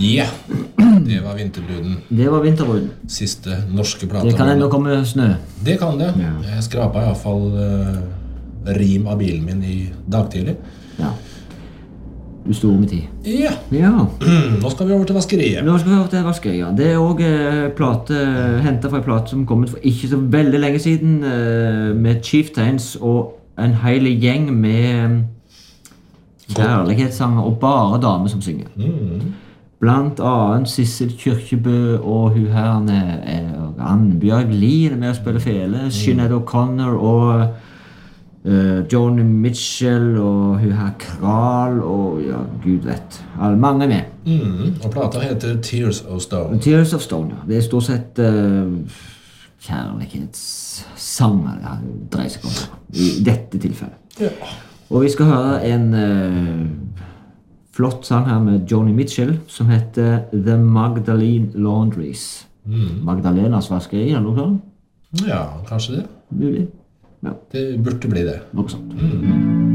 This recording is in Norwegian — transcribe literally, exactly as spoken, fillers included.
Ja, det var vinterbruden. Det var vinterbruden. Siste norske plata. Det kan enda komme snø. Det kan det. Ja. Jeg skrapet i hvert fall uh, rim av bilen min i dagtidlig. Ja. Du står med tid. Ja. Ja. Nå skal vi over til vaskeriet. Nå skal vi over til vaskeriet, ja. Det er også eh, plate, hentet fra en plate som kom ut for ikke så veldig lenge siden, eh, med Chieftains og en hel gjeng med kjærlighetssanger og bare damer som synger. Mm. Blant annet Sissel Kyrkjebø og hun her er Annbjørg Lien med å spille fele, Sinead O'Connor og uh, Joni Mitchell og hun her Kral og ja, Gud vet. Alle, mange er med. Mm. Og plata heter Tears of Stone. Tears of Stone, ja. Det er stort sett uh, kjærlighetssanger det dreier seg om i dette tilfellet. Ja. Og vi skal høre en uh, flott sang her med Joni Mitchell som heter The Magdalene Laundries. Mm. Magdalenas vaskeri, eller noe sånt? Ja, kanskje det. Mulig. Ja, Det burde bli det. noe sånt. Mm.